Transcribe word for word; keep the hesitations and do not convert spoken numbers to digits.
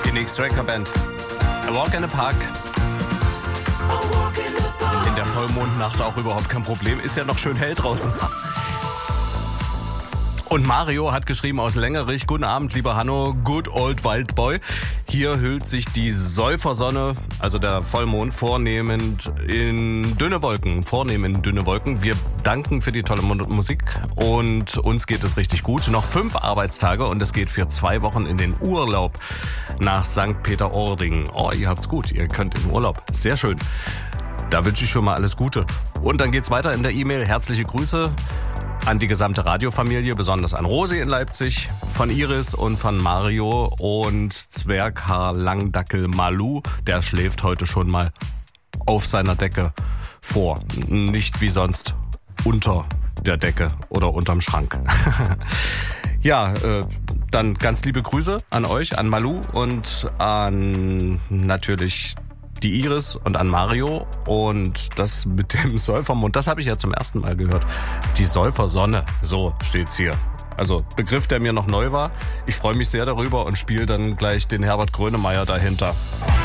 Phoenix Striker Band. A Walk in the Park. In der Vollmondnacht auch überhaupt kein Problem. Ist ja noch schön hell draußen. Und Mario hat geschrieben aus Längerich: Guten Abend, lieber Hanno, good old wild boy. Hier hüllt sich die Säufersonne, also der Vollmond, vornehmend in dünne Wolken. Vornehmend in dünne Wolken. Wir danken für die tolle Musik und uns geht es richtig gut. Noch fünf Arbeitstage und es geht für zwei Wochen in den Urlaub nach Sankt Peter-Ording. Oh, ihr habt's gut, ihr könnt in Urlaub. Sehr schön. Da wünsche ich schon mal alles Gute. Und dann geht's weiter in der E-Mail. Herzliche Grüße an die gesamte Radiofamilie, besonders an Rosi in Leipzig, von Iris und von Mario und Zwerghaar Langdackel Malu. Der schläft heute schon mal auf seiner Decke vor. Nicht wie sonst unter der Decke oder unterm Schrank. Ja, äh, dann ganz liebe Grüße an euch, an Malu und an natürlich die Iris und an Mario. Und das mit dem Säufermond, das habe ich ja zum ersten Mal gehört. Die Säufersonne, so steht's hier. Also Begriff, der mir noch neu war. Ich freue mich sehr darüber und spiele dann gleich den Herbert Grönemeyer dahinter.